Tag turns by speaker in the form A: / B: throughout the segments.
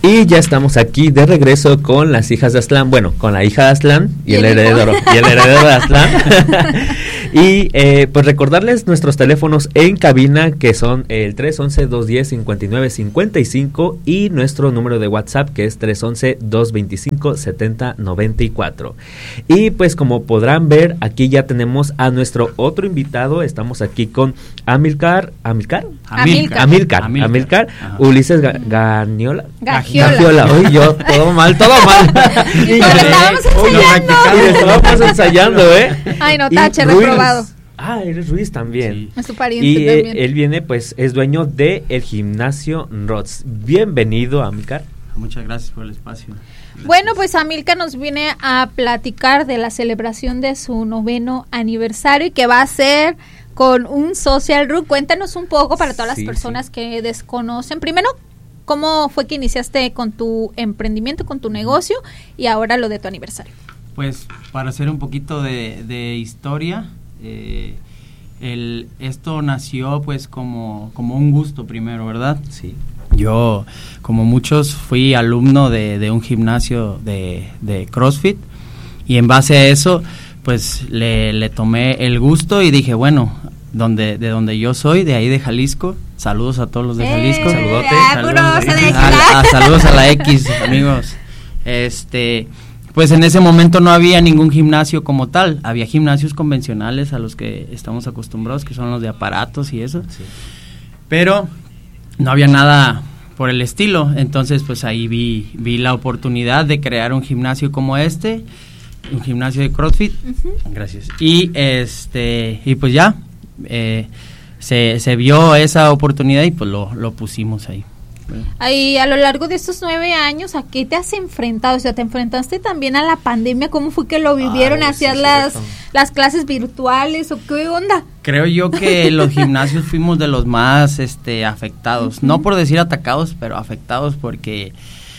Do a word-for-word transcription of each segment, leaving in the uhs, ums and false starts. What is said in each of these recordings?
A: Y ya estamos aquí de regreso con las hijas de Aztlán, bueno, con la hija de Aztlán y, y el, el heredero, y el heredero de Aztlán. Y eh, pues recordarles nuestros teléfonos en cabina, que son el tres once, dos diez, cincuenta y nueve cincuenta y cinco, y nuestro número de WhatsApp, que es tres once, dos veinticinco, setenta noventa y cuatro. Y pues como podrán ver, aquí ya tenemos a nuestro otro invitado. Estamos aquí con Amilcar, Amilcar,
B: Amilcar,
A: Amilcar,
B: Amilcar,
A: Amilcar, Ulises Ga- Ganiola,
B: Gagiola.
A: Gagiola. Oye, yo todo mal, todo mal.
B: Y lo estábamos ensayando.
A: Y lo estábamos ensayando, ¿eh?
B: Ay, no,
A: Y
B: tache,
A: Ruiz.
B: reprobado.
A: Ah, eres Ruiz también.
B: Sí. Es su pariente
A: y
B: también.
A: eh, él viene, pues, es dueño de el gimnasio Rods. Bienvenido, Amilcar.
C: Muchas gracias por el espacio. Gracias.
B: Bueno, pues Amilcar nos viene a platicar de la celebración de su noveno aniversario y que va a ser con un social room. Cuéntanos un poco para todas
A: Sí,
B: las personas
A: sí.
B: que desconocen. Primero, ¿cómo fue que iniciaste con tu emprendimiento, con tu negocio, y ahora lo de tu aniversario?
C: Pues para hacer un poquito de, de historia, eh, el, esto nació pues como, como un gusto primero, ¿verdad?
A: Sí.
C: Yo, como muchos, fui alumno de, de un gimnasio de, de CrossFit, y en base a eso pues le, le tomé el gusto y dije, bueno, donde, de donde yo soy, de ahí de Jalisco, saludos a todos los de Jalisco.
B: Eh,
A: Saludote.
B: Saludos,
C: Saludos,
B: a la
C: a, a, saludos a la X, amigos. Este, pues en ese momento no había ningún gimnasio como tal, había gimnasios convencionales a los que estamos acostumbrados, que son los de aparatos y eso,
A: Sí.
C: pero no había nada por el estilo. Entonces pues ahí vi, vi la oportunidad de crear un gimnasio como este, un gimnasio de CrossFit.
B: Uh-huh.
C: Gracias. Y este, y pues ya, eh, se, se vio esa oportunidad y pues lo, lo pusimos ahí.
B: Ahí, a lo largo de estos nueve años, ¿a qué te has enfrentado? O sea, ¿te enfrentaste también a la pandemia? ¿Cómo fue que lo vivieron?
A: Ay, sí,
B: ¿Hacías
A: sí,
B: las,
A: cierto.
B: las clases virtuales o qué onda?
C: Creo yo que los gimnasios fuimos de los más este afectados, uh-huh. No por decir atacados, pero afectados, porque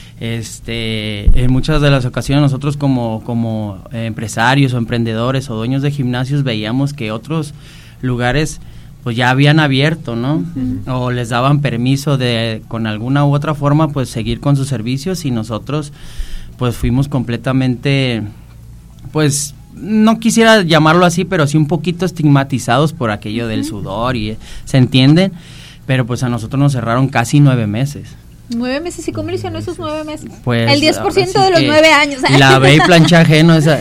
C: este en muchas de las ocasiones nosotros como, como eh, empresarios o emprendedores o dueños de gimnasios veíamos que otros lugares pues ya habían abierto, ¿no? Uh-huh. O les daban permiso de, con alguna u otra forma, pues seguir con sus servicios, y nosotros pues fuimos completamente, pues no quisiera llamarlo así, pero sí un poquito estigmatizados por aquello uh-huh. del sudor, y se entienden, pero pues a nosotros nos cerraron casi nueve meses.
B: Nueve meses, ¿y cómo le hicieron esos nueve meses?
C: Pues
B: el diez por ciento
C: sí
B: de los nueve años.
C: Lavé y planché ajeno esa,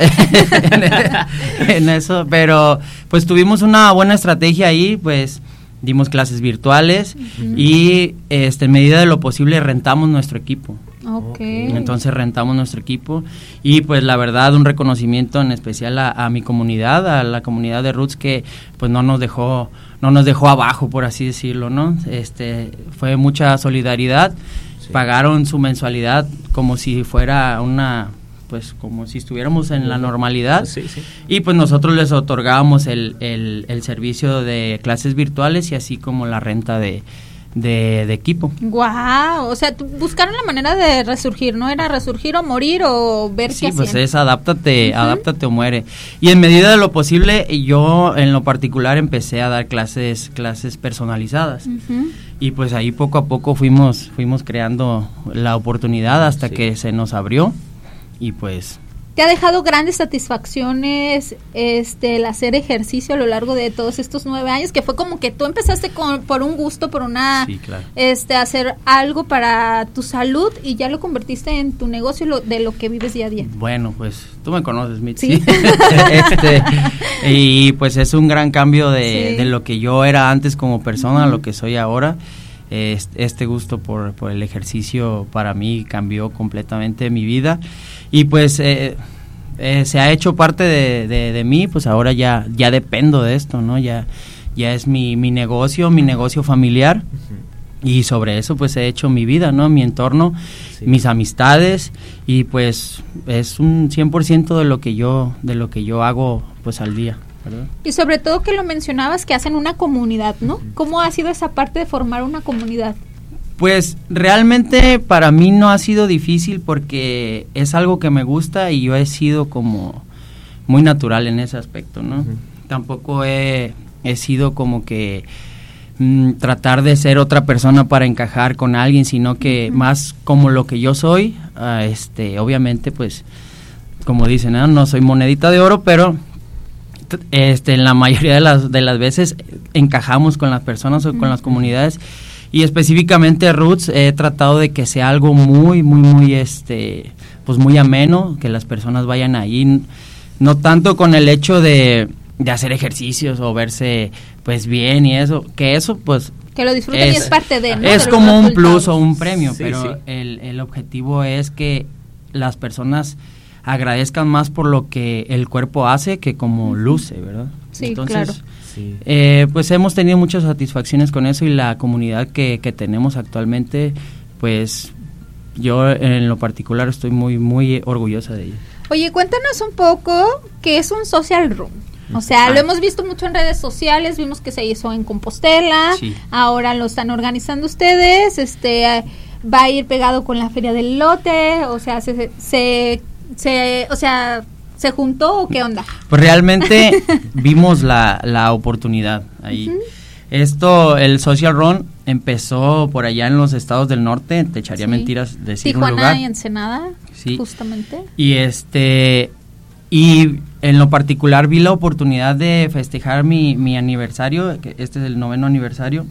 C: en eso, pero pues tuvimos una buena estrategia ahí, pues dimos clases virtuales uh-huh. y este, en medida de lo posible rentamos nuestro equipo.
B: Okay.
C: Entonces rentamos nuestro equipo y pues la verdad un reconocimiento en especial a, a mi comunidad, a la comunidad de Roots, que pues no nos dejó no nos dejó abajo, por así decirlo, ¿no? Este fue mucha solidaridad. Sí. Pagaron su mensualidad como si fuera una, pues como si estuviéramos en la normalidad.
A: Sí, sí.
C: Y pues nosotros les otorgábamos el, el, el servicio de clases virtuales y así como la renta de De, de equipo.
B: Guau, o sea, buscaron la manera de resurgir, ¿no? Era resurgir o morir o ver
C: sí,
B: qué
C: pues
B: hacían.
C: es adáptate,
B: Uh-huh.
C: adáptate o muere. Y en medida de lo posible, yo en lo particular empecé a dar clases, clases personalizadas.
B: Uh-huh.
C: Y pues ahí poco a poco fuimos, fuimos creando la oportunidad hasta sí. que se nos abrió. Y pues
B: ¿te ha dejado grandes satisfacciones este el hacer ejercicio a lo largo de todos estos nueve años? Que fue como que tú empezaste con, por un gusto, por una
C: sí, claro.
B: este hacer algo para tu salud, y ya lo convertiste en tu negocio, lo, de lo que vives día a día.
C: Bueno, pues tú me conoces, Mitzi.
B: Sí.
C: este, y pues es un gran cambio de,
B: sí.
C: de lo que yo era antes como persona uh-huh. a lo que soy ahora. Este gusto por, por el ejercicio para mí cambió completamente mi vida y pues eh, eh, se ha hecho parte de, de, de mí, pues ahora ya ya dependo de esto, ¿no? Ya ya es mi, mi negocio, mi negocio familiar uh-huh. y sobre eso pues he hecho mi vida, ¿no? Mi entorno, sí. mis amistades, y pues es un cien por ciento de lo que yo de lo que yo hago pues al día. ¿Verdad?
B: Y sobre todo que lo mencionabas, que hacen una comunidad, ¿no? ¿Cómo ha sido esa parte de formar una comunidad?
C: Pues realmente para mí no ha sido difícil porque es algo que me gusta y yo he sido como muy natural en ese aspecto, ¿no? Uh-huh. Tampoco he, he sido como que mm, tratar de ser otra persona para encajar con alguien, sino que uh-huh. más como lo que yo soy, uh, este, obviamente, pues, como dicen, ¿no? no soy monedita de oro, pero este, en la mayoría de las, de las veces encajamos con las personas o uh-huh. con las comunidades, y específicamente Roots he tratado de que sea algo muy, muy, muy, este, pues muy ameno, que las personas vayan ahí, no tanto con el hecho de, de hacer ejercicios o verse, pues, bien y eso, que eso, pues...
B: Que lo disfruten es, y es parte de, ¿no?
C: Es
B: de
C: como un plus o un premio, sí, pero
A: sí.
C: El, el objetivo es que las personas agradezcan más por lo que el cuerpo hace que como luce, ¿verdad?
B: Sí,
C: Entonces,
B: claro.
A: Sí.
C: Eh, pues hemos tenido muchas satisfacciones con eso, y la comunidad que, que tenemos actualmente, pues yo en lo particular estoy muy, muy orgullosa de ella.
B: Oye, cuéntanos un poco qué es un social room. O sea, ah. lo hemos visto mucho en redes sociales, vimos que se hizo en Compostela, sí. ahora lo están organizando ustedes, este va a ir pegado con la Feria del Elote, o sea, se, se, se o sea, ¿se juntó o qué onda?
C: Pues realmente vimos la, la oportunidad ahí. Uh-huh. Esto, el Social Run empezó por allá en los estados del norte, te echaría sí. mentiras decir
B: Tijuana
C: un lugar.
B: y Ensenada, sí. justamente.
C: Y este, y en lo particular vi la oportunidad de festejar mi, mi aniversario, que este es el noveno aniversario,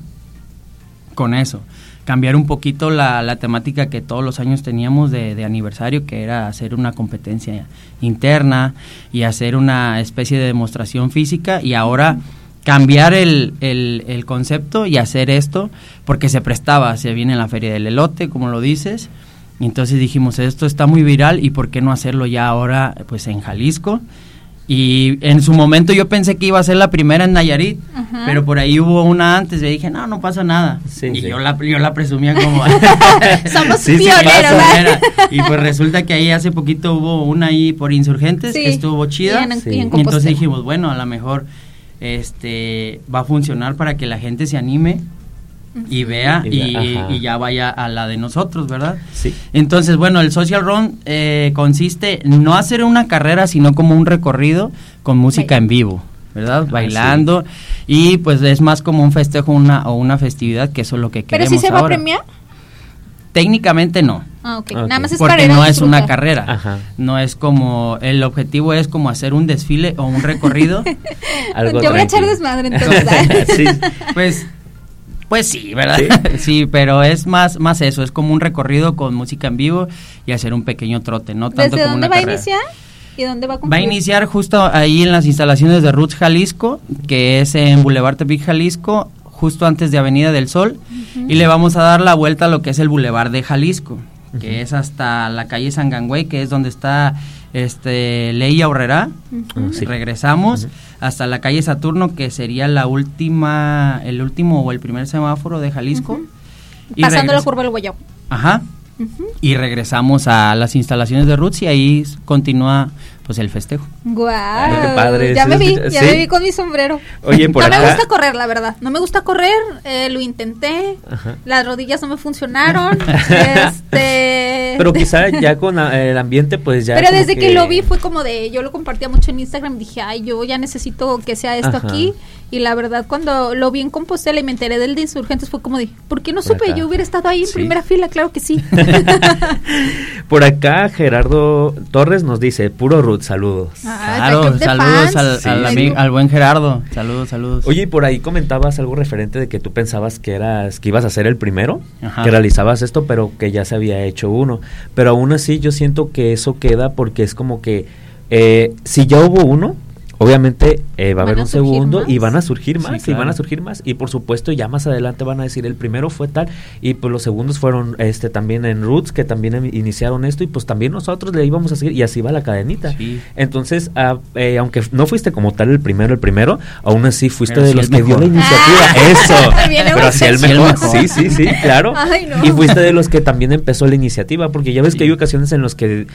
C: con eso. Cambiar un poquito la, la temática que todos los años teníamos de, de aniversario, que era hacer una competencia interna y hacer una especie de demostración física, y ahora cambiar el, el, el concepto y hacer esto, porque se prestaba, se viene la Feria del Elote, como lo dices, y entonces dijimos, esto está muy viral, y por qué no hacerlo ya ahora pues en Jalisco. Y en su momento yo pensé que iba a ser la primera en Nayarit, uh-huh. pero por ahí hubo una antes, y dije, no, no pasa nada. Sí, y sí. yo la yo la presumía como...
B: Somos
C: sí,
B: pioneros.
C: Sí, y pues resulta que ahí hace poquito hubo una ahí por Insurgentes, sí. que estuvo chida. Y, en, sí. y, en y entonces dijimos, bueno, a lo mejor este va a funcionar para que la gente se anime y vea y, y, y ya vaya a la de nosotros, ¿verdad? Sí. Entonces, bueno, el Social Run eh, consiste no hacer una carrera, sino como un recorrido con música en vivo, ¿verdad? Ah, bailando, sí. y pues es más como un festejo una o una festividad, que eso es lo que queremos.
B: ¿Pero sí se
C: ahora.
B: va a premiar?
C: Técnicamente no.
B: Ah, okay. Okay. Nada más es
C: porque
B: para
C: no es una carrera. Ajá. No es como, el objetivo es como hacer un desfile o un recorrido.
B: Algo Yo voy a echar desmadre entonces.
C: Sí. Pues Pues sí, ¿verdad? Sí. sí, pero es más más eso, es como un recorrido con música en vivo y hacer un pequeño trote, no tanto como una carrera. ¿Desde dónde va a iniciar? ¿Y dónde va a concluir? Va a iniciar justo ahí en las instalaciones de Roots Jalisco, que es en Boulevard Tepic, Jalisco, justo antes de Avenida del Sol, uh-huh. y le vamos a dar la vuelta a lo que es el Boulevard de Jalisco, uh-huh. que es hasta la calle Sangangüey, que es donde está este Ley Aurrera, uh-huh. sí. regresamos uh-huh. hasta la calle Saturno, que sería la última, el último o el primer semáforo de Jalisco.
B: Uh-huh. Y pasando regresa- la curva del Guayabo.
C: Ajá. Uh-huh. Y regresamos a las instalaciones de Roots y ahí continúa pues el festejo.
B: Guau,
A: qué padre.
B: Ya
A: sí,
B: me vi,
A: sí.
B: ya me vi con mi sombrero.
A: Oye, por
B: no
A: acá...
B: me gusta correr, la verdad. No me gusta correr, eh, lo intenté. Ajá. Las rodillas no me funcionaron. este
A: Pero quizá ya con el ambiente pues ya.
B: Pero desde que... que lo vi fue como de, yo lo compartía mucho en Instagram, dije, ay, yo ya necesito que sea esto Ajá. aquí. Y la verdad, cuando lo vi en Compostela y me enteré del de Insurgentes, fue como de, ¿por qué no por supe? Acá. Yo hubiera estado ahí en sí. primera fila, claro que sí.
A: Por acá Gerardo Torres nos dice, puro Ruth, saludos.
C: Ah, claro, saludos al, sí. al, amigo, al buen Gerardo, saludos, saludos.
A: Oye, y por ahí comentabas algo referente de que tú pensabas que eras, que ibas a ser el primero, Ajá. que realizabas esto, pero que ya se había hecho uno. Pero aún así yo siento que eso queda porque es como que, eh, si ya hubo uno, obviamente eh, va a haber un segundo más. Y van a surgir más, sí, claro. y van a surgir más, y por supuesto ya más adelante van a decir el primero fue tal, y pues los segundos fueron este también en Roots, que también iniciaron esto, y pues también nosotros le íbamos a seguir, y así va la cadenita. Sí. Entonces, uh, eh, aunque no fuiste como tal el primero, el primero, aún así fuiste Pero de sí los que mejor. dio la iniciativa, ah, eso, pero así el mejor, sí, sí, sí, claro, Ay, no. y fuiste de los que también empezó la iniciativa, porque ya ves sí. que hay ocasiones en los que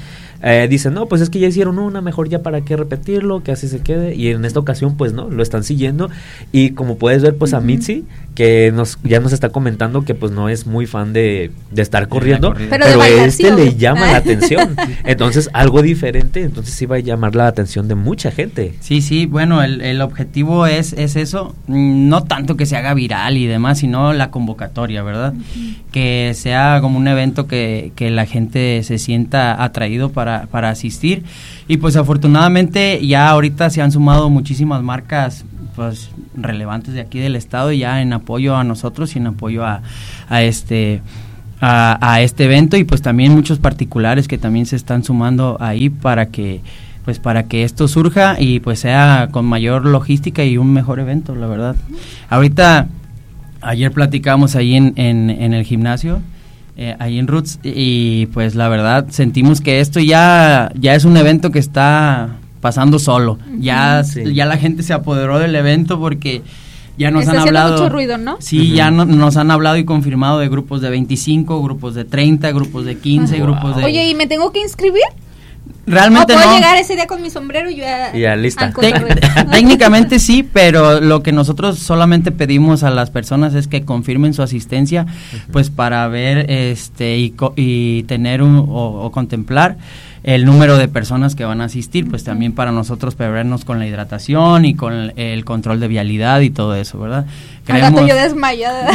A: eh, dicen, no, pues es que ya hicieron una, mejor ya para qué repetirlo, que así se quede, y en esta ocasión pues no, lo están siguiendo, y como puedes ver pues uh-huh. a Mitzi, que nos ya nos está comentando que pues no es muy fan de, de estar corriendo, pero, pero este le llama la atención, entonces algo diferente, entonces sí va a llamar la atención de mucha gente.
C: Sí, sí, bueno, el, el objetivo es, es eso, no tanto que se haga viral y demás, sino la convocatoria, ¿verdad? Uh-huh. Que sea como un evento que, que la gente se sienta atraído para, para asistir, y pues afortunadamente ya ahorita se han sumado muchísimas marcas pues relevantes de aquí del estado, ya en apoyo a nosotros y en apoyo a, a este a, a este evento, y pues también muchos particulares que también se están sumando ahí para que pues para que esto surja y pues sea con mayor logística y un mejor evento, la verdad. Ahorita ayer platicamos ahí en, en, en el gimnasio, eh, ahí en Roots, y pues la verdad sentimos que esto ya ya es un evento que está pasando solo. Uh-huh. Ya sí. ya la gente se apoderó del evento porque ya nos
B: Está
C: han hablado
B: mucho ruido, ¿no?
C: Sí, uh-huh. ya no, nos han hablado y confirmado de grupos de veinticinco, grupos de treinta, grupos de quince, uh-huh. grupos de...
B: Oye, ¿y me tengo que inscribir?
C: Realmente
B: no.
C: ¿Puedo
B: no. llegar ese día con mi sombrero y ya...
A: Ya, lista.
C: Tec- técnicamente sí, pero lo que nosotros solamente pedimos a las personas es que confirmen su asistencia, uh-huh. pues para ver este y, co- y tener un, o, o contemplar el número de personas que van a asistir, pues también para nosotros prevernos con la hidratación y con el, el control de vialidad y todo eso, ¿verdad?
B: Creemos... Al rato yo desmayada.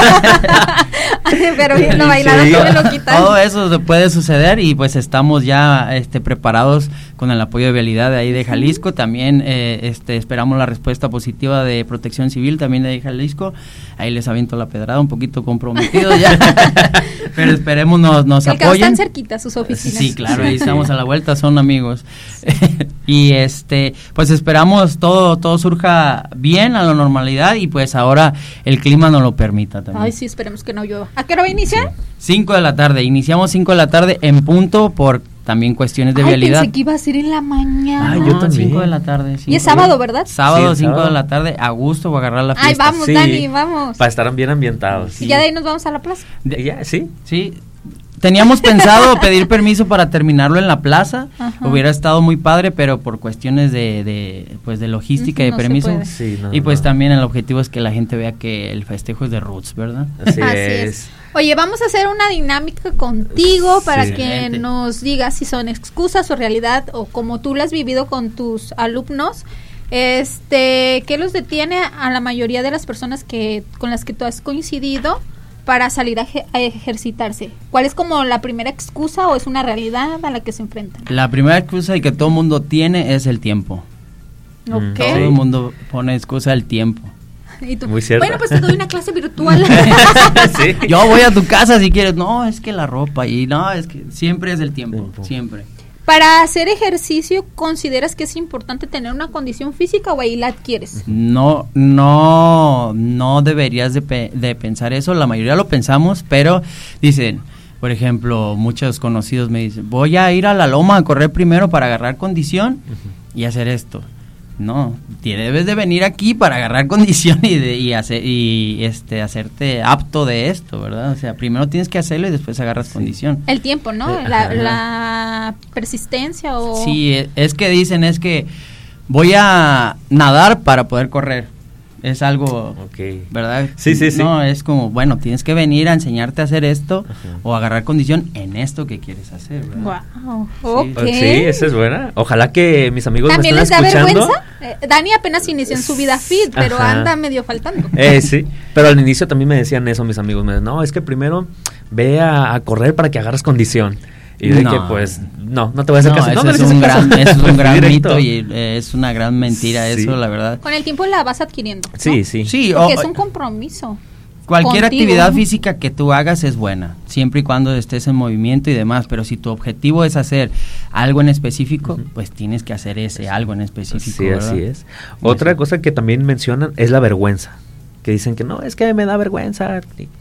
B: Pero no bailar, sí. no me lo quitan.
C: Todo eso puede suceder y pues estamos ya este, preparados con el apoyo de vialidad de ahí de Jalisco. También eh, este, esperamos la respuesta positiva de Protección Civil también de ahí Jalisco. Ahí les aviento la pedrada, un poquito comprometido ya. Pero esperemos nos, nos
B: el
C: apoyen.
B: Están cerquitas sus oficinas.
C: Sí, claro, ahí estamos a la vuelta, son amigos. Y este, pues esperamos todo todo surja bien a la normalidad y pues ahora el clima nos lo permita también.
B: Ay, sí, esperemos que no llueva. ¿A qué hora va a iniciar?
C: cinco de la tarde, iniciamos cinco de la tarde en punto por también cuestiones de
B: Ay,
C: vialidad.
B: Pensé que iba a ser en la mañana.
C: Ay, yo también. cinco de la tarde.
B: Y es sábado, ¿verdad?
C: Sábado, sí, cinco de la tarde, a gusto para agarrar la fiesta.
B: Ay, vamos, sí, Dani, vamos.
A: Para estar bien ambientados.
B: Sí. Y ya de ahí nos vamos a la plaza.
A: De, ya, sí.
C: Sí. Teníamos pensado pedir permiso para terminarlo en la plaza. Ajá. Hubiera estado muy padre, pero por cuestiones de, de pues de logística y uh-huh, de no permiso.
A: Sí, no,
C: y pues
A: no.
C: también el objetivo es que la gente vea que el festejo es de Roots, ¿verdad?
A: Así,
B: Así
A: es.
B: es. Oye, vamos a hacer una dinámica contigo para
A: sí.
B: que
C: Excelente.
B: nos digas si son excusas o realidad o como tú lo has vivido con tus alumnos. Este, ¿qué los detiene a la mayoría de las personas que con las que tú has coincidido para salir a, eje- a ejercitarse? ¿Cuál es como la primera excusa o es una realidad a la que se enfrentan?
C: La primera excusa y que todo el mundo tiene es el tiempo.
B: Okay.
C: Todo el mundo pone excusa el tiempo.
B: ¿Y tú?
A: Muy cierto.
B: Bueno, pues te doy una clase virtual.
A: Sí.
C: Yo voy a tu casa si quieres. No, es que la ropa y no, es que siempre es el tiempo, tiempo. siempre.
B: Para hacer ejercicio, ¿consideras que es importante tener una condición física o ahí la adquieres?
C: No, no, no deberías de, pe- de pensar eso. La mayoría lo pensamos, pero dicen, por ejemplo, muchos conocidos me dicen, voy a ir a la loma a correr primero para agarrar condición uh-huh. y hacer esto. No, te debes de venir aquí para agarrar condición y, de, y hacer y este hacerte apto de esto, ¿verdad? O sea, primero tienes que hacerlo y después agarras sí. condición.
B: El tiempo, ¿no?
A: Eh,
B: la, la persistencia o...
C: Sí, es que dicen es que voy a nadar para poder correr. Es algo,
A: okay.
C: ¿verdad?
A: Sí, sí, sí.
C: No, es como, bueno, tienes que venir a enseñarte a hacer esto
A: Ajá.
C: o agarrar condición en esto que quieres hacer, ¿verdad?
B: Wow,
C: sí.
B: okay.
A: Sí, esa es buena. Ojalá que mis amigos
B: ¿También
A: me estén
B: les da
A: escuchando.
B: vergüenza? Eh, Dani apenas inició en su vida fit, pero
A: Ajá.
B: anda medio faltando.
A: Eh, sí, pero al inicio también me decían eso mis amigos. Me decían, no, es que primero ve a, a correr para que agarres condición. Y de
C: no.
A: que pues, no, no te voy a hacer
C: no,
A: caso.
C: Eso
A: no,
C: es,
A: no
C: un
A: caso.
C: gran, eso es un gran
A: Directo.
C: mito y eh, es una gran mentira
A: Sí.
C: eso, la verdad.
B: Con el tiempo la vas adquiriendo, ¿no?
A: Sí, sí.
C: Sí,
B: Porque
C: o,
B: es un compromiso.
C: Cualquier
B: contigo,
C: actividad
B: ¿no?
C: física que tú hagas es buena, siempre y cuando estés en movimiento y demás, pero si tu objetivo es hacer algo en específico, uh-huh. pues tienes que hacer ese algo en específico,
A: Sí,
C: ¿verdad?
A: así es. Otra
C: Eso.
A: cosa que también mencionan es la vergüenza, que dicen que no, es que me da vergüenza.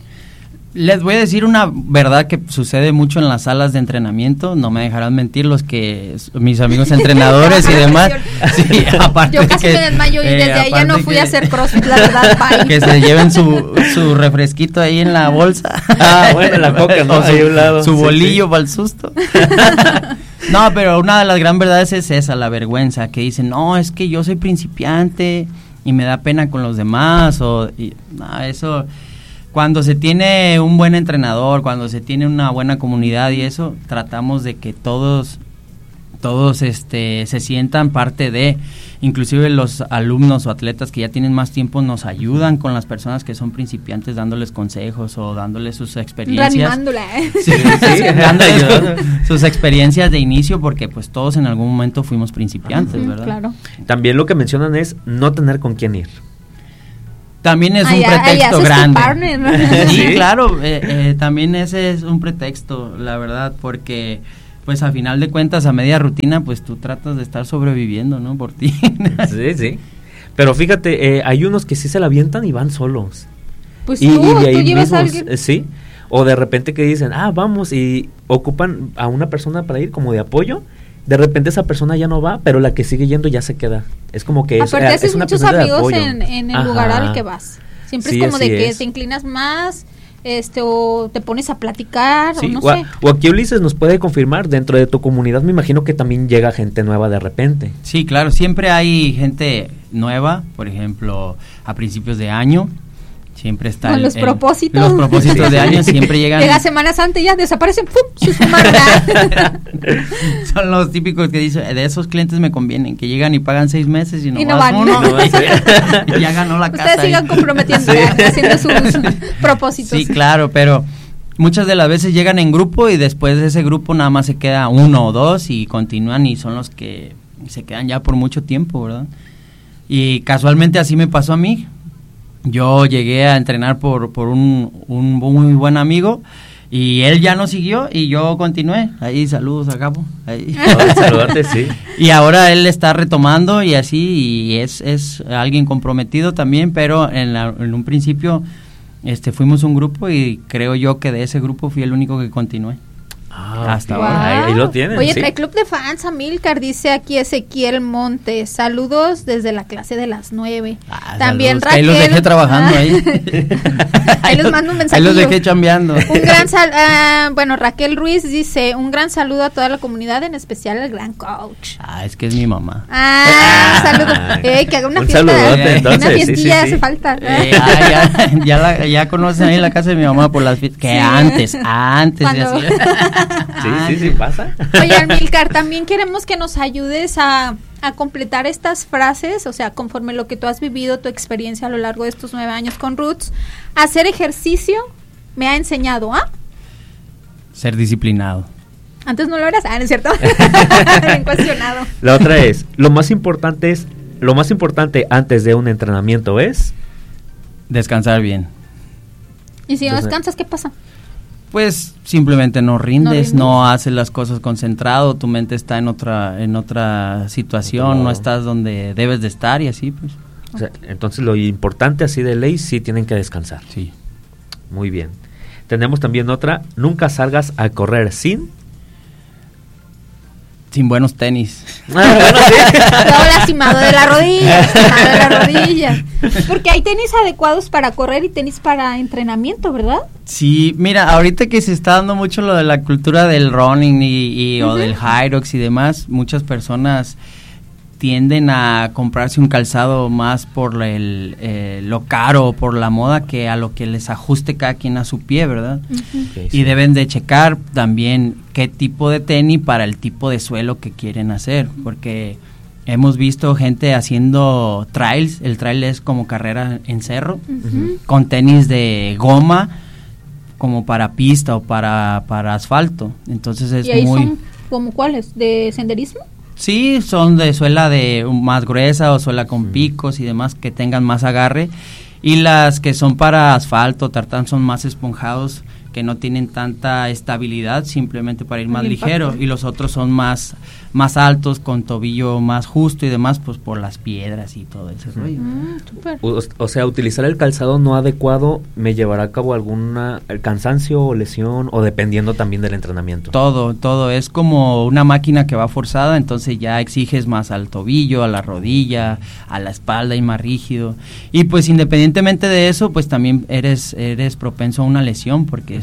C: Les voy a decir una verdad que sucede mucho en las salas de entrenamiento, no me dejarán mentir los que mis amigos entrenadores y demás. Sí, aparte
B: yo casi
C: que,
B: me desmayo y
C: eh,
B: desde ahí ya no fui
C: que,
B: a hacer CrossFit, la verdad, bye.
C: Que se lleven su, su refresquito ahí en la bolsa.
A: Ah, bueno, la coca, ¿no?
C: O su,
A: ahí a un lado.
C: su
A: Sí,
C: bolillo
A: sí.
C: para el susto. No, pero una de las gran verdades es esa, la vergüenza, que dicen, no, es que yo soy principiante y me da pena con los demás, o y, no, eso, cuando se tiene un buen entrenador, cuando se tiene una buena comunidad y eso, tratamos de que todos, todos este, se sientan parte de, inclusive los alumnos o atletas que ya tienen más tiempo nos ayudan con las personas que son principiantes, dándoles consejos o dándoles sus experiencias.
B: Reanimándola, ¿eh?
C: Sí, sí, dándoles sus experiencias de inicio, porque pues todos en algún momento fuimos principiantes, uh-huh, ¿verdad?
B: Claro.
A: También lo que mencionan es no tener con quién ir.
C: También es
B: ah,
C: un
B: ya,
C: pretexto
B: ah,
C: grande.
B: Partner, ¿no?
C: Sí, sí, claro, eh, eh, también ese es un pretexto, la verdad, porque pues a final de cuentas, a media rutina, pues tú tratas de estar sobreviviendo, ¿no? Por ti.
A: Sí, sí. Pero fíjate, eh, hay unos que sí se la avientan y van solos.
B: Pues
A: y,
B: tú,
A: y de ahí
B: tú llevas
A: mismos,
B: a alguien.
A: eh, sí. O de repente que dicen, ah, vamos, y ocupan a una persona para ir como de apoyo. De repente esa persona ya no va, pero la que sigue yendo ya se queda. Es como que es,
B: Aparte, haces
A: es una
B: muchos
A: persona de
B: amigos
A: apoyo.
B: en, en el
A: Ajá.
B: lugar al que vas. Siempre
A: Sí,
B: es como de que
A: es.
B: te inclinas más, este, o te pones a platicar,
A: Sí,
B: o no
A: o, a,
B: sé.
A: o aquí Ulises nos puede confirmar, dentro de tu comunidad me imagino que también llega gente nueva de repente.
C: Sí, claro, siempre hay gente nueva, por ejemplo, a principios de año, siempre está
B: Con
C: el,
B: los
C: el,
B: propósitos.
C: Los propósitos
A: Sí.
C: de año siempre llegan.
B: Llega Semana Santa y ya desaparecen, ¡pum! Sus fumaron.
C: Son los típicos que dicen, de esos clientes me convienen, que llegan y pagan seis meses y no,
B: Y no
C: vas
B: van.
C: uno,
A: No, sí.
C: y ya ganó la casa.
B: Ustedes sigan
C: ahí.
B: comprometiendo,
A: Sí.
B: haciendo sus propósitos.
C: Sí, claro, pero muchas de las veces llegan en grupo y después de ese grupo nada más se queda uno o dos y continúan y son los que se quedan ya por mucho tiempo, ¿verdad? Y casualmente así me pasó a mí. Yo llegué a entrenar por, por un, un muy buen amigo y él ya no siguió y yo continué. Ahí, saludos a Gabo. Ahí.
A: Oh, saludarte, sí.
C: Y ahora él está retomando y así, y es, es alguien comprometido también, pero en, la, en un principio este fuimos un grupo y creo yo que de ese grupo fui el único que continué.
A: Ah,
C: Hasta
A: wow.
C: ahora.
A: Ahí, ahí lo tienen.
B: Oye,
A: sí.
B: trae club de fans, Amílcar, dice aquí Ezequiel Montes. Saludos desde la clase de las nueve.
C: Ah,
B: También
C: saludos, que
B: Raquel.
C: ahí los dejé trabajando ahí.
B: Ahí les mando un
C: Ahí
B: mensajillo.
C: los dejé chambeando.
B: Un gran sal, uh, bueno, Raquel Ruiz dice, un gran saludo a toda la comunidad, en especial al gran coach.
C: Ah, es que es mi mamá.
B: Ah, saludo.
A: Ah,
B: Eh, que haga una
A: un
B: fiesta.
A: saludote, entonces,
B: una
A: sí,
B: fiestilla
A: sí, sí.
B: hace falta.
C: Eh, ah, ya, ya, la, ya conocen ahí la casa de mi mamá por las fiestas. Que
B: Sí.
C: antes, antes de
B: Cuando-
C: así.
A: Sí, sí, sí, pasa.
B: Oye, Amílcar, también queremos que nos ayudes a, a completar estas frases, o sea, conforme lo que tú has vivido, tu experiencia a lo largo de estos nueve años con Roots. Hacer ejercicio me ha enseñado a...
C: Ser disciplinado.
B: Antes no lo eras, ah, ¿no es cierto? Bien cuestionado.
A: La otra es, lo más importante es, lo más importante antes de un entrenamiento es...
C: Descansar bien.
B: Y si no
A: Entonces-
B: descansas, ¿qué pasa?
C: Pues simplemente no rindes,
B: No rindes.
C: no haces las cosas concentrado, tu mente está en otra en otra situación,
A: Otro
C: no
A: modo.
C: estás donde debes de estar y así pues.
A: O sea, entonces lo importante así de ley, sí tienen que descansar.
C: Sí.
A: Muy bien. Tenemos también otra, nunca salgas a correr sin...
C: Sin buenos tenis.
B: Todo lastimado de la rodilla, lastimado de la rodilla. Porque hay tenis adecuados para correr y tenis para entrenamiento, ¿verdad?
C: Sí, mira, ahorita que se está dando mucho lo de la cultura del running y, y o
B: Ujú.
C: del Hyrox y demás, muchas personas tienden a comprarse un calzado más por el, eh, lo caro, por la moda, que a lo que les ajuste cada quien a su pie, ¿verdad?
A: Okay,
C: Y
A: sí.
C: deben de checar también qué tipo de tenis para el tipo de suelo que quieren hacer, porque hemos visto gente haciendo trails, el trail es como carrera en cerro,
B: Ujú.
C: con tenis de goma como para pista o para, para asfalto, entonces es
B: Y ahí
C: muy...
B: son, ¿como cuáles? ¿De senderismo?
C: Sí, son de suela de más gruesa o suela con picos y demás que tengan más agarre, y las que son para asfalto, tartán, son más esponjados, que no tienen tanta estabilidad, simplemente para ir más
B: El impacto.
C: ligero, y los otros son más más altos, con tobillo más justo y demás, pues por las piedras y todo ese rollo.
B: Mm, súper.
A: O, o sea, utilizar el calzado no adecuado me llevará a cabo alguna el cansancio o lesión, o dependiendo también del entrenamiento.
C: Todo, todo, es como una máquina que va forzada, entonces ya exiges más al tobillo, a la rodilla, a la espalda y más rígido. Y pues independientemente de eso, pues también eres eres propenso a una lesión, porque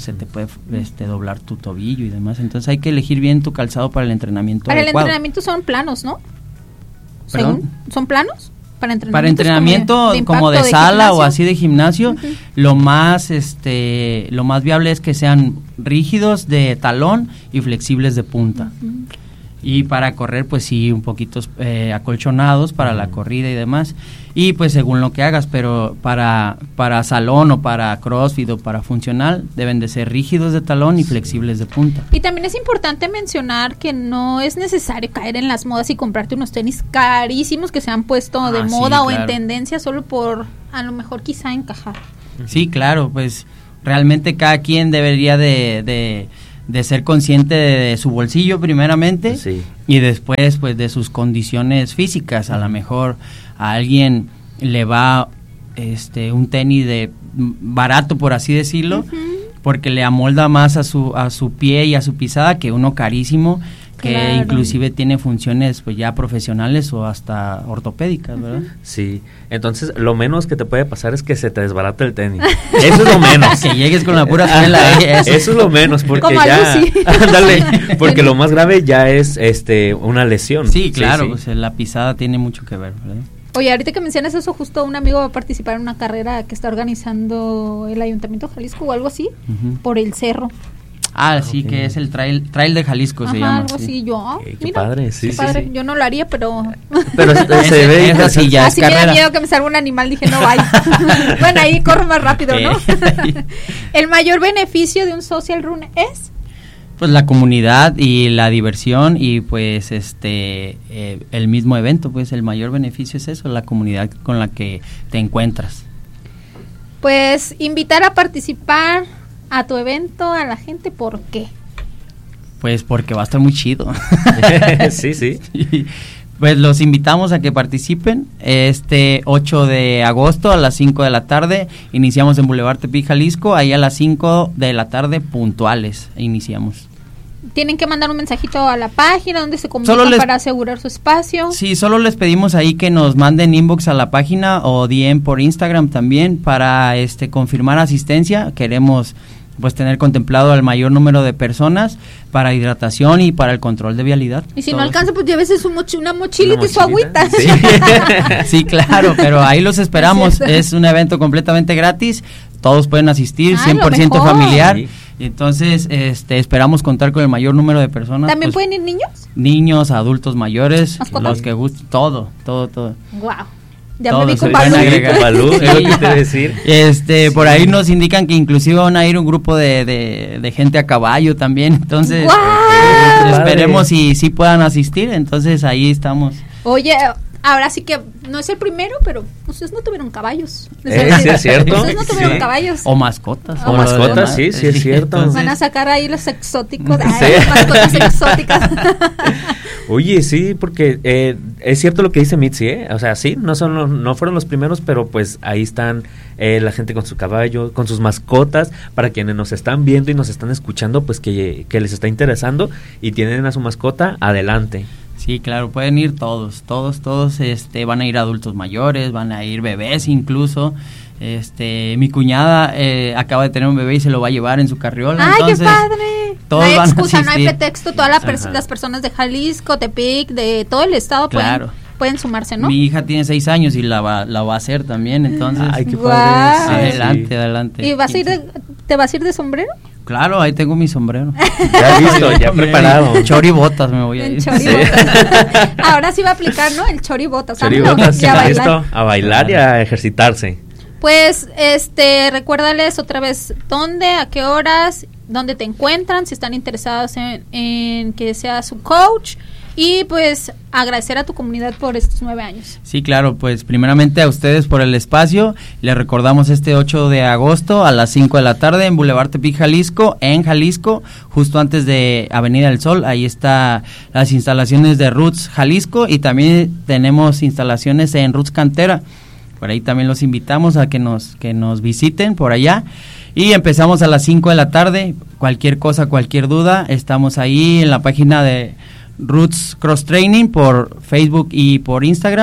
C: se te puede este, doblar tu tobillo y demás. Entonces hay que elegir bien tu calzado para el entrenamiento
B: Para
C: adecuado.
B: el entrenamiento son planos, ¿no?
C: ¿Perdón?
B: Según, ¿son planos? Para entrenamiento,
C: para entrenamiento como de, como de, de sala gimnasio. O así de gimnasio, uh-huh. lo más este lo más viable es que sean rígidos de talón y flexibles de punta. Uh-huh. Y para correr, pues sí, un poquito eh, acolchonados para uh-huh. la corrida y demás. Y pues según lo que hagas, pero para para salón o para CrossFit o para funcional, deben de ser rígidos de talón y flexibles de punta.
B: Y también es importante mencionar que no es necesario caer en las modas y comprarte unos tenis carísimos que se han puesto ah, de moda sí, o claro. en tendencia solo por, a lo mejor quizá encajar.
C: Sí, claro, pues realmente cada quien debería de... de de ser consciente de, de su bolsillo primeramente sí. y después pues de sus condiciones físicas. A lo mejor a alguien le va este un tenis de barato, por así decirlo, uh-huh. porque le amolda más a su a su pie y a su pisada que uno carísimo que claro. inclusive tiene funciones pues ya profesionales o hasta ortopédicas, ¿verdad?
A: Sí, entonces lo menos que te puede pasar es que se te desbarate el tenis. Eso es lo menos.
C: Que llegues con la pura suela.
A: Eso. eso es lo menos, porque como ya, ándale, porque lo más grave ya es este una lesión.
C: Sí, claro, sí, sí. Pues la pisada tiene mucho que ver, ¿verdad?
B: Oye, ahorita que mencionas eso, justo un amigo va a participar en una carrera que está organizando el Ayuntamiento de Jalisco o algo así, uh-huh. por el cerro.
C: Ah, sí, okay. que es el trail trail de Jalisco. Ajá, se llama.
B: Algo
C: sí.
B: así, yo.
A: Qué, qué
B: mira,
A: padre, sí,
B: qué
A: sí,
B: padre.
A: sí.
B: Yo no lo haría, pero...
A: Pero se, se ve
C: es así, ya
B: así
C: es
B: me
C: carrera.
B: da miedo que me salga un animal, dije, no vaya. Bueno, ahí corro más rápido, ¿no? El mayor beneficio de un social run es...
C: Pues la comunidad y la diversión y pues este eh, el mismo evento, pues el mayor beneficio es eso, la comunidad con la que te encuentras.
B: Pues invitar a participar a tu evento a la gente, ¿por qué?
C: Pues porque va a estar muy chido.
A: Sí, sí.
C: Sí. Pues los invitamos a que participen este ocho de agosto a las cinco de la tarde. Iniciamos en Boulevard Tepic, Jalisco. Ahí a las cinco de la tarde puntuales iniciamos.
B: Tienen que mandar un mensajito a la página donde se comunican les, para asegurar su espacio.
C: Sí, solo les pedimos ahí que nos manden inbox a la página o D M por Instagram también para este confirmar asistencia. Queremos pues tener contemplado al mayor número de personas para hidratación y para el control de vialidad.
B: Y si Todos. no alcanza, pues llévese su mochi- una mochilita y su agüita.
C: Sí. Sí, claro, pero ahí los esperamos. Es, es un evento completamente gratis, todos pueden asistir, Ay, cien por ciento familiar. Sí. Entonces, este, esperamos contar con el mayor número de personas.
B: ¿También
C: pues,
B: pueden ir niños?
C: Niños, adultos mayores,
B: ¿Mascotas?
C: Los que gusten, todo, todo, todo.
B: Wow. Ya
C: Todos
B: me vi con
C: Balú.
A: Balú, es lo que te decir.
C: Este,
A: Sí.
C: por ahí nos indican que inclusive van a ir un grupo de, de, de gente a caballo también, entonces
B: ¡Wow!
C: eh, esperemos si sí puedan asistir, entonces ahí estamos.
B: Oye, ahora sí que no es el primero, pero ustedes no tuvieron caballos.
A: Eh, sí, es cierto.
B: Ustedes no tuvieron
A: Sí.
B: caballos.
C: O mascotas.
A: O mascotas, sí, sí es cierto.
C: Entonces,
B: Van a sacar ahí los exóticos.
A: Sí.
B: Ay, las mascotas exóticas.
A: Oye, sí, porque eh, es cierto lo que dice Mitzi, ¿eh? O sea, sí, no son los, no fueron los primeros, pero pues ahí están eh, la gente con su caballo, con sus mascotas, para quienes nos están viendo y nos están escuchando, pues que, que les está interesando y tienen a su mascota, adelante.
C: Sí, claro, pueden ir todos, todos, todos, este, van a ir adultos mayores, van a ir bebés incluso. Este, mi cuñada eh, acaba de tener un bebé y se lo va a llevar en su carriola.
B: ¡Ay,
C: entonces,
B: qué padre!
C: Todos
B: no hay
C: van a
B: excusa, no hay
C: asistir.
B: pretexto. Todas la pers- las personas de Jalisco, Tepic, de todo el estado
C: Claro.
B: pueden, pueden sumarse, ¿no?
C: Mi hija tiene seis años y la va, la va a hacer también, entonces.
A: Ay, qué
B: Guau.
A: padre.
C: Adelante,
A: Sí.
C: adelante.
B: ¿Y vas a ir de, te vas a ir de sombrero?
C: Claro, ahí tengo mi sombrero.
A: Ya listo, ya preparado.
C: Choribotas me voy a
B: En
C: ir.
B: choribotas. Ahora sí va a aplicar, ¿no? El choribotas.
A: Choribotas,
B: Y a bailar.
A: listo, a bailar y a ejercitarse.
B: Pues, este, recuérdales otra vez dónde, a qué horas, dónde te encuentran, si están interesados en, en que sea su coach. Y pues agradecer a tu comunidad por estos nueve años.
C: Sí, claro, pues primeramente a ustedes por el espacio. Les recordamos este ocho de agosto a las cinco de la tarde en Boulevard Tepic, Jalisco, en Jalisco, justo antes de Avenida del Sol. Ahí está las instalaciones de Roots Jalisco y también tenemos instalaciones en Roots Cantera. Por ahí también los invitamos a que nos que nos visiten por allá. Y empezamos a las cinco de la tarde. Cualquier cosa, cualquier duda, estamos ahí en la página de Roots Cross Training por Facebook y por Instagram.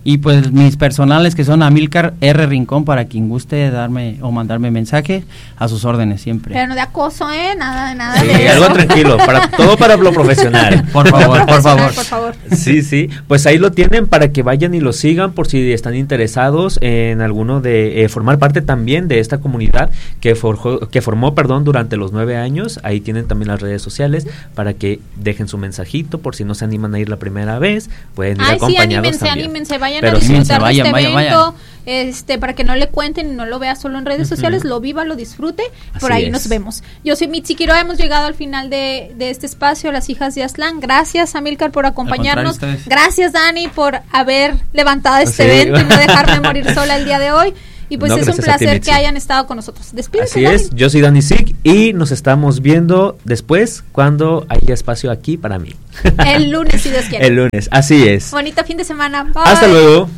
C: Y pues mis personales que son Amílcar R. Rincón, para quien guste darme o mandarme mensaje, a sus órdenes siempre.
B: Pero no de acoso, ¿eh? Nada, nada
A: sí,
B: de eso.
A: Algo tranquilo, para, todo para lo profesional.
C: Por favor, por favor.
B: Por favor.
A: Sí, sí, pues ahí lo tienen para que vayan y lo sigan por si están interesados en alguno de eh, formar parte también de esta comunidad que forjó, que formó, perdón, durante los nueve años. Ahí tienen también las redes sociales para que dejen su mensajito por si no se animan a ir la primera vez, pueden ir
B: Ay,
A: acompañados
B: sí, anímense,
A: también.
B: anímense, vayan
A: Pero
B: a disfrutar
C: vayan,
B: de este
C: vayan,
B: evento,
C: vayan.
B: este, para que no le cuenten y no lo vea solo en redes uh-huh. sociales, lo viva, lo disfrute, por
A: Así
B: ahí
A: es.
B: Nos vemos. Yo soy Mitzi Quiroga, hemos llegado al final de, de este espacio, Las Hijas de Aztlán. Gracias, Amílcar, por acompañarnos. Gracias, Dani, por haber levantado este sí. evento y no dejarme morir sola el día de hoy. Y pues no, es un placer ti, que hayan estado con nosotros. Despídete,
A: Así
B: Dani.
A: es, yo soy Dani Sig y nos estamos viendo después cuando haya espacio aquí para mí.
B: El lunes, si Dios quiere.
A: El lunes, así es.
B: Bonito fin de semana. Bye.
A: Hasta luego.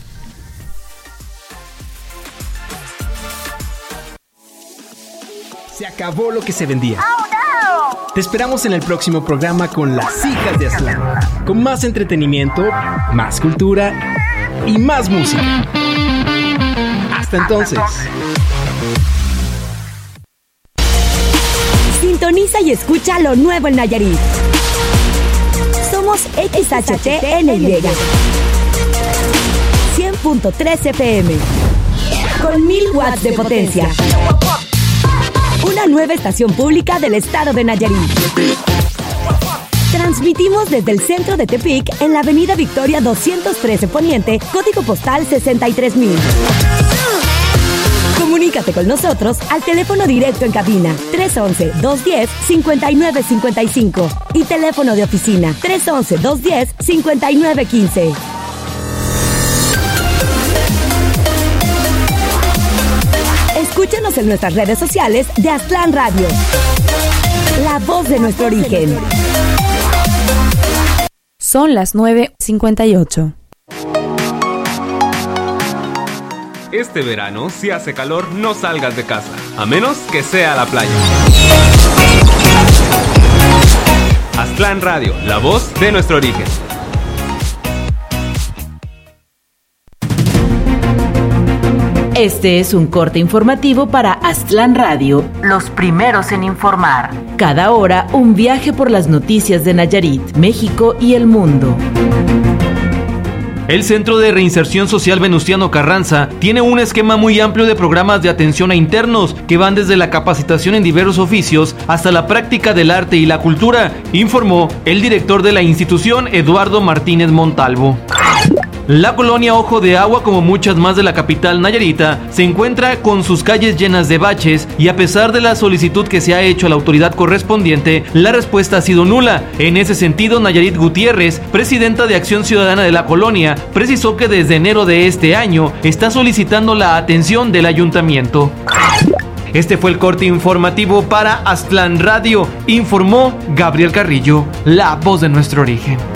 D: Se acabó lo que se vendía. Oh, no. Te esperamos en el próximo programa con Las Hijas de Aztlán, con más entretenimiento, más cultura y más música. Hasta entonces.
E: Sintoniza y escucha lo nuevo en Nayarit. Somos X H T N Y cien punto tres F M con mil watts de potencia. Una nueva estación pública del estado de Nayarit. Transmitimos desde el centro de Tepic en la avenida Victoria doscientos trece Poniente, código postal sesenta y tres mil. Comunícate con nosotros al teléfono directo en cabina tres once, dos diez, cincuenta y nueve cincuenta y cinco y teléfono de oficina tres once, dos diez, cincuenta y nueve quince. Escúchanos en nuestras redes sociales de Aztlán Radio, la voz de nuestro origen.
F: Son las nueve cincuenta y ocho.
G: Este verano, si hace calor, no salgas de casa, a menos que sea a la playa. Aztlán Radio, la voz de nuestro origen.
H: Este es un corte informativo para Aztlán Radio, los primeros en informar. Cada hora, un viaje por las noticias de Nayarit, México y el mundo.
I: El Centro de Reinserción Social Venustiano Carranza tiene un esquema muy amplio de programas de atención a internos que van desde la capacitación en diversos oficios hasta la práctica del arte y la cultura, informó el director de la institución, Eduardo Martínez Montalvo. La colonia Ojo de Agua, como muchas más de la capital nayarita, se encuentra con sus calles llenas de baches y a pesar de la solicitud que se ha hecho a la autoridad correspondiente, la respuesta ha sido nula. En ese sentido, Nayarit Gutiérrez, presidenta de Acción Ciudadana de la colonia, precisó que desde enero de este año está solicitando la atención del ayuntamiento. Este fue el corte informativo para Aztlán Radio, informó Gabriel Carrillo, la voz de nuestro origen.